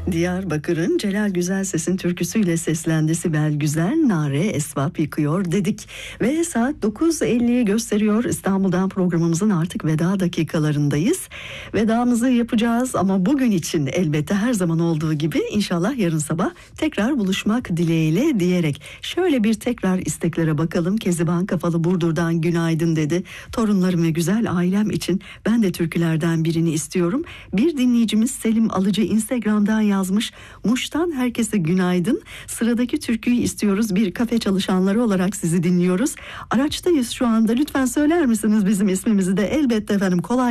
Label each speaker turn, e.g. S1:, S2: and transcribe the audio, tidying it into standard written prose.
S1: Diyarbakır'ın Celal Güzelses'in türküsüyle seslendi Sibel Güzel, Nare Esvap yıkıyor dedik. Ve saat 9.50'yi gösteriyor. İstanbul'dan programımızın artık veda dakikalarındayız. Vedamızı yapacağız ama bugün için elbette her zaman olduğu gibi inşallah yarın sabah tekrar buluşmak dileğiyle diyerek şöyle bir tekrar isteklere bakalım. Keziban Kafalı Burdur'dan günaydın dedi. Torunlarım ve güzel ailem için ben de türkülerden birini istiyorum. Bir dinleyicimiz Selim Alıcı Instagram'dan yazmış. Muş'tan herkese günaydın. Sıradaki türküyü istiyoruz. Bir kafe çalışanları olarak sizi dinliyoruz. Araçtayız şu anda. Lütfen söyler misiniz bizim ismimizi de? Elbette efendim, kolay